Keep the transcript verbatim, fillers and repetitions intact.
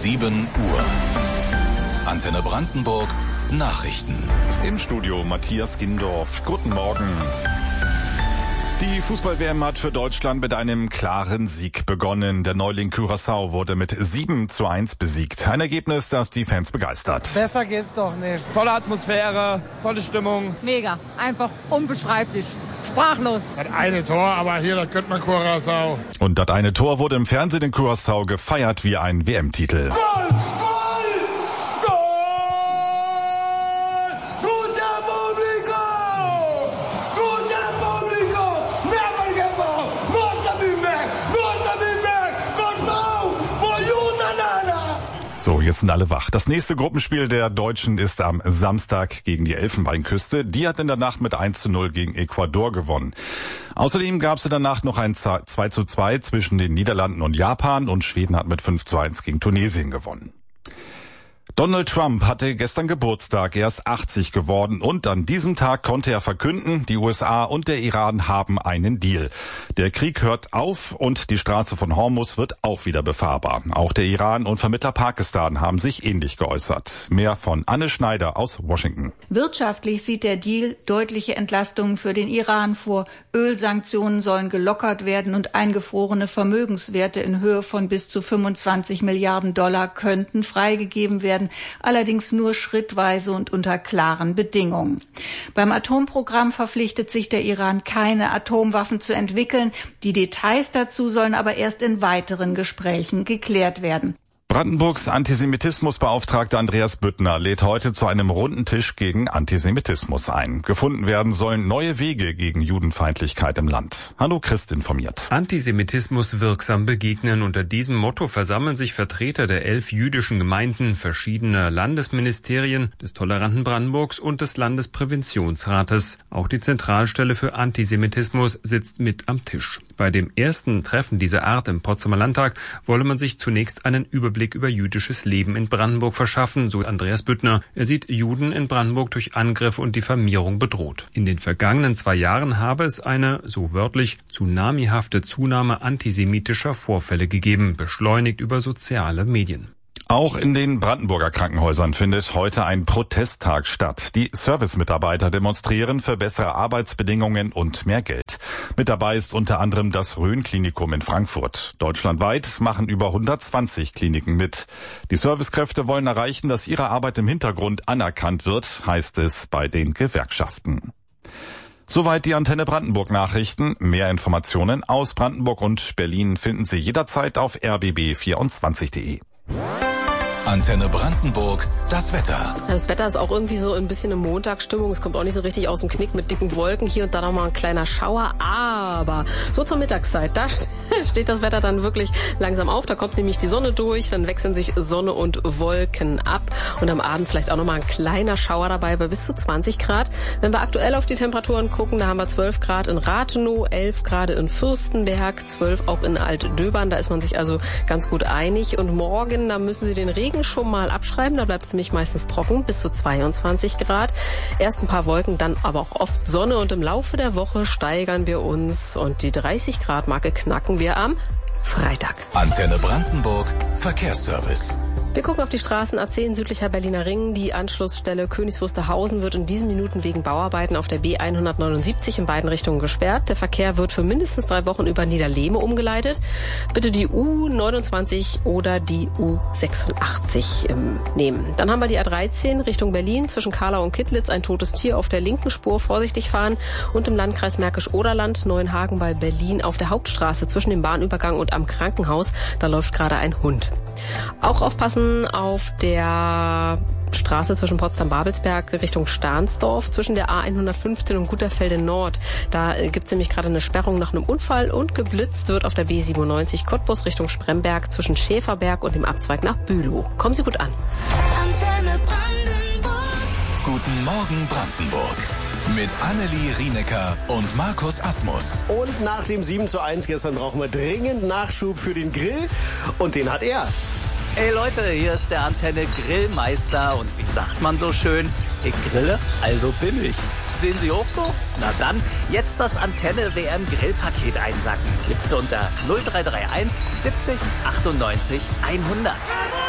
sieben Uhr. Antenne Brandenburg Nachrichten. Im Studio Matthias Gindorf. Guten Morgen. Die Fußball-W M hat für Deutschland mit einem klaren Sieg begonnen. Der Neuling Curaçao wurde mit sieben zu eins besiegt. Ein Ergebnis, das die Fans begeistert. Besser geht's doch nicht. Tolle Atmosphäre, tolle Stimmung. Mega, einfach unbeschreiblich. Sprachlos. Das eine Tor, aber hier, das könnte man Curaçao. Und das eine Tor wurde im Fernsehen in Curaçao gefeiert wie ein W M-Titel. Goal! Goal! Goal! Guter Publico! Guter Publico! Never give up! Not to be back! Not to be back! Good now! Boyutanana! So, jetzt sind alle wach. Das nächste Gruppenspiel der Deutschen ist am Samstag gegen die Elfenbeinküste. Die hat in der Nacht mit eins zu null gegen Ecuador gewonnen. Außerdem gab es in der Nacht noch ein zwei zu zwei zwischen den Niederlanden und Japan und Schweden hat mit fünf zu eins gegen Tunesien gewonnen. Donald Trump hatte gestern Geburtstag, er ist achtzig geworden und an diesem Tag konnte er verkünden, die U S A und der Iran haben einen Deal. Der Krieg hört auf und die Straße von Hormuz wird auch wieder befahrbar. Auch der Iran und Vermittler Pakistan haben sich ähnlich geäußert. Mehr von Anne Schneider aus Washington. Wirtschaftlich sieht der Deal deutliche Entlastungen für den Iran vor. Ölsanktionen sollen gelockert werden und eingefrorene Vermögenswerte in Höhe von bis zu fünfundzwanzig Milliarden Dollar könnten freigegeben werden. Allerdings nur schrittweise und unter klaren Bedingungen. Beim Atomprogramm verpflichtet sich der Iran, keine Atomwaffen zu entwickeln. Die Details dazu sollen aber erst in weiteren Gesprächen geklärt werden. Brandenburgs Antisemitismusbeauftragter Andreas Büttner lädt heute zu einem runden Tisch gegen Antisemitismus ein. Gefunden werden sollen neue Wege gegen Judenfeindlichkeit im Land. Hanno Christ informiert. Antisemitismus wirksam begegnen. Unter diesem Motto versammeln sich Vertreter der elf jüdischen Gemeinden, verschiedener Landesministerien, des toleranten Brandenburgs und des Landespräventionsrates. Auch die Zentralstelle für Antisemitismus sitzt mit am Tisch. Bei dem ersten Treffen dieser Art im Potsdamer Landtag wolle man sich zunächst einen Überblick über jüdisches Leben in Brandenburg verschaffen, so Andreas Büttner. Er sieht Juden in Brandenburg durch Angriffe und Diffamierung bedroht. In den vergangenen zwei Jahren habe es eine, so wörtlich, tsunamihafte Zunahme antisemitischer Vorfälle gegeben, beschleunigt über soziale Medien. Auch in den Brandenburger Krankenhäusern findet heute ein Protesttag statt. Die Servicemitarbeiter demonstrieren für bessere Arbeitsbedingungen und mehr Geld. Mit dabei ist unter anderem das Rhön-Klinikum in Frankfurt. Deutschlandweit machen über hundertzwanzig Kliniken mit. Die Servicekräfte wollen erreichen, dass ihre Arbeit im Hintergrund anerkannt wird, heißt es bei den Gewerkschaften. Soweit die Antenne Brandenburg Nachrichten. Mehr Informationen aus Brandenburg und Berlin finden Sie jederzeit auf r b b vierundzwanzig punkt de. Antenne Brandenburg, das Wetter. Das Wetter ist auch irgendwie so ein bisschen eine Montagsstimmung. Es kommt auch nicht so richtig aus dem Knick mit dicken Wolken. Hier und da noch mal ein kleiner Schauer. Aber so zur Mittagszeit, da steht das Wetter dann wirklich langsam auf. Da kommt nämlich die Sonne durch. Dann wechseln sich Sonne und Wolken ab. Und am Abend vielleicht auch noch mal ein kleiner Schauer dabei bei bis zu zwanzig Grad. Wenn wir aktuell auf die Temperaturen gucken, da haben wir zwölf Grad in Rathenow, elf Grad in Fürstenberg, zwölf auch in Altdöbern. Da ist man sich also ganz gut einig. Und morgen, da müssen Sie den Regen schon mal abschreiben, da bleibt es nämlich meistens trocken, bis zu zweiundzwanzig Grad. Erst ein paar Wolken, dann aber auch oft Sonne und im Laufe der Woche steigern wir uns und die dreißig Grad Marke knacken wir am Freitag. Antenne Brandenburg Verkehrsservice. Wir gucken auf die Straßen A zehn südlicher Berliner Ring. Die Anschlussstelle Königs Wusterhausen wird in diesen Minuten wegen Bauarbeiten auf der B hundertneunundsiebzig in beiden Richtungen gesperrt. Der Verkehr wird für mindestens drei Wochen über Niederlehme umgeleitet. Bitte die U neunundzwanzig oder die U sechsundachtzig ähm, nehmen. Dann haben wir die A dreizehn Richtung Berlin zwischen Karlau und Kittlitz. Ein totes Tier auf der linken Spur. Vorsichtig fahren. Und im Landkreis Märkisch-Oderland Neuenhagen bei Berlin auf der Hauptstraße zwischen dem Bahnübergang und am Krankenhaus. Da läuft gerade ein Hund. Auch aufpassen auf der Straße zwischen Potsdam-Babelsberg Richtung Stahnsdorf, zwischen der A hundertfünfzehn und Guterfelde Nord. Da äh, gibt es nämlich gerade eine Sperrung nach einem Unfall und geblitzt wird auf der B siebenundneunzig Cottbus Richtung Spremberg zwischen Schäferberg und dem Abzweig nach Bülow. Kommen Sie gut an. Antenne Brandenburg. Guten Morgen Brandenburg. Mit Annelie Rienecker und Markus Asmus. Und nach dem sieben zu eins gestern brauchen wir dringend Nachschub für den Grill. Und den hat er. Hey Leute, hier ist der Antenne Grillmeister. Und wie sagt man so schön? Ich grille, also bin ich. Sehen Sie auch so? Na dann, jetzt das Antenne W M Grillpaket einsacken. Gibt's unter null drei drei eins siebzig achtundneunzig hundert.